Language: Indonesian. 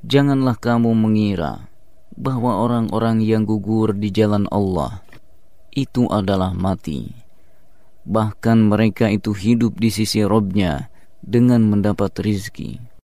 Janganlah kamu mengira bahwa orang-orang yang gugur di jalan Allah itu adalah mati. Bahkan mereka itu hidup di sisi Rabb-Nya dengan mendapat rizki.